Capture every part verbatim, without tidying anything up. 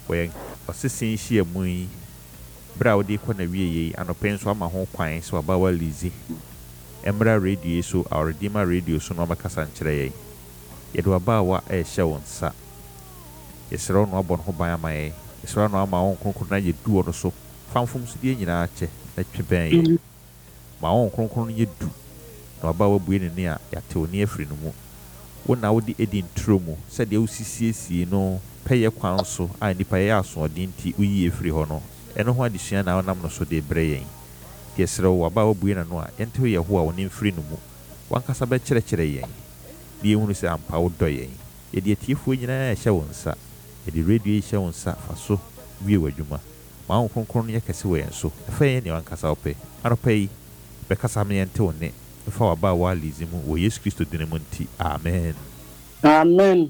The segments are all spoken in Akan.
When Ossisin she a mui, Browdy Kona Wie, and a pens one my home quine, so about Lizzie. Embra radio so our Redeemer radio so no Macasan Chere. Yet were bawa a show on sa. Yes, round no bon hobby my, yes, round my own concrete you do or so. Found from Sidian in Arche, let you pay. My own concrete you do. No about being near Yato near free no more. When I would edin trumo, said the O C C C no pay a council, I the payas or dinty we free honor. And no one is now no so de braying. Yes, row about buena noa, enter your who are in free no more. One casabet chere. The only say I'm power doying. Yet the thief winning a show on sa. Yet the radiation on sa for so view a juma. My own concronia cassaway and so. A fair any one casape. I don't pay because I'm in tone. Before about while Lizimu, we use Christo Dinamonti. Amen. Amen.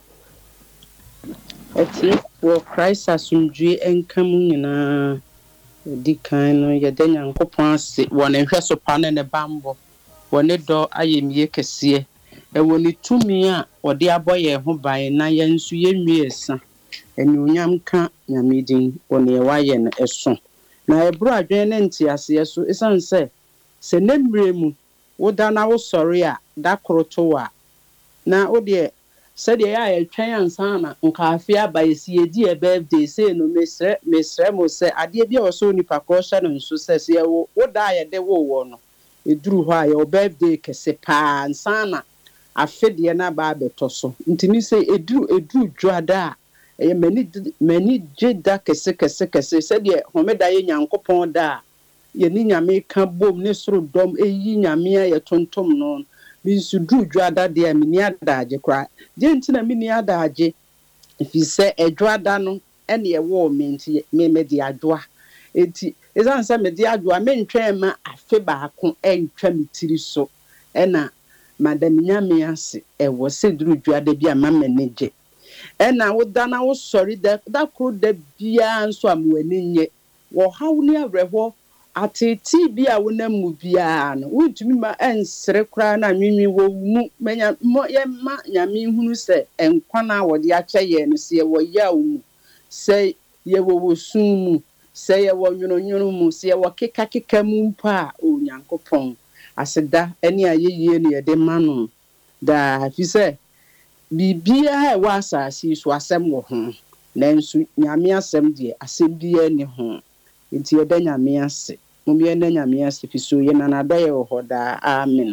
Eti wo Christ asumdue enkamu nyina di kan no ye denya nkopon ase wona hweso pa ne ne bambo wona do ayemie kese e woni tumi a ode aboye ho ban na ye nsu ye nwiesa enyunyam ka nyamedin wona ye waye no eso na ebru adwen ne ntiase so esanse se nemremu woda na wo sori a da kroto a na wo de said ya ya twan ansana nka afia bayesi edi e birthday say no mesre mesre mo se ade bia wo so nipa ko hye no nso se se wo woda ya de wo wo no eduru ho a your birthday kese pa ansana afede na ba beto so ntini se eduru eduru dwada a e mani mani jeda kese kese kese said ye homeda ye nyankopon da ye ni nyame ka bom ne soro dom eyi nyame ya tontom no binsu duru dwada de a mini adaje kwa je ntina mini adaje ifi se edwada no ene ye wo menti me me de adwa enti ezan se me de adwa me ntwen ma afe baako entwa mitiri so ena madam nyame ase e wo se duru dwada bia ma manage ena wo dana wo sori da da kro da bia nso amwani nye wo hawni abrehwo ateti bia wo na mu bia no wutumi ma ensere kra na nwinwi wo mu menya mo ye ma nyame hunu se enkwa na wo de ache ye no se wo ya mu se ye wo wo sumu se ye wo nwonwonu mu se ye wo keka keka mu mpa o nyankopon aseda eni ayeye ne ye de manu da fi se bibia e wa asasi so asem wo ho nanso nyame asem de asem bia ni ho nti ye da nyame ase mumye na nyame ase fi so ye na nadaye wo hoda amen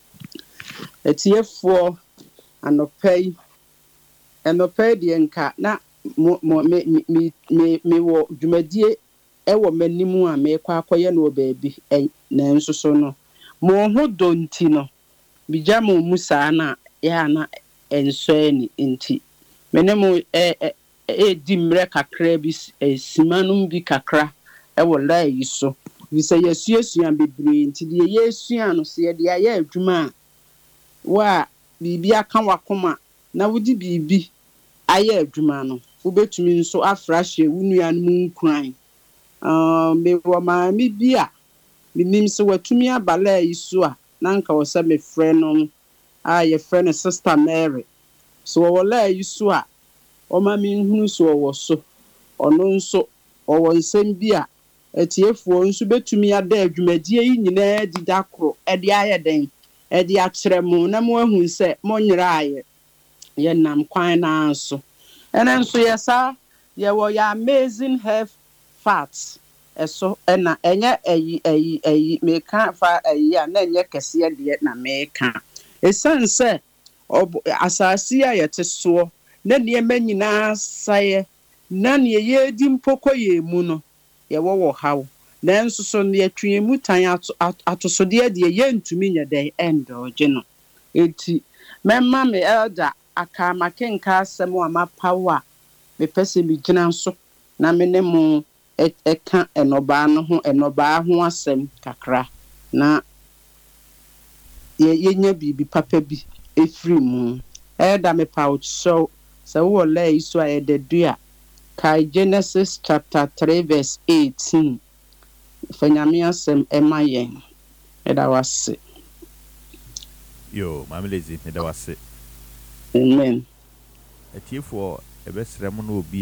etiefo anopai anopai de nka na me me me me wo dwumadie e wo manimu a me kwa akoye no baabi na nso so no mo ho donti no bija mo musa na ya na enso ani nti menemo e e di mre kakra bi simanum bi kakra e wo la yi so bi se yesuesuan bebre nti de yesuan no se de aye adwuma wa bibi aka wakoma na wudi bibi aye adwuma no wobetumi nso afrahye wunuan mu nkran ah me wo ma mi bia minim se watumi abala yi so a na nka wo se me frɛ no a ye frɛ no sister Mary so wo la yi so a o ma mi hunu so wo so ono nso o wo nsem bia etiefo nso betumi ada adwumadie yi nyina di dakro e de aye den e de akyeremu na mo ahu se mo nyira aye ye nam kwan na nso ena nso yesa ye wo ya amazing health fats eso ena enye eyi eyi eyi meka fa eyi a na enye kese de na meka esanse asasi a yete so na ne manyina saye na ne ye di mpoko ye mu no ye wo wo hawo na nso so ne atwe mu tan atosode de ye ntumi nya den endoje no enti memma me elder aka makenka asem wa mapawa me pese mi gina so na me ne mu eka enoba no ho enoba ho asem kakra na ye yenya bibi papa bi efri mu elder me pouch so so wo la iso ayededua kai Genesis chapter three verse eighteen fanyame asem emayen eda wase yo mamelezi eda wase amen etiefo ebesrem no obi